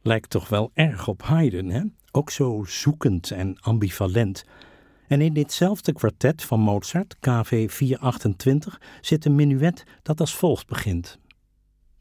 Lijkt toch wel erg op Haydn, hè? Ook zo zoekend en ambivalent. En in ditzelfde kwartet van Mozart, KV 428, zit een menuet dat als volgt begint.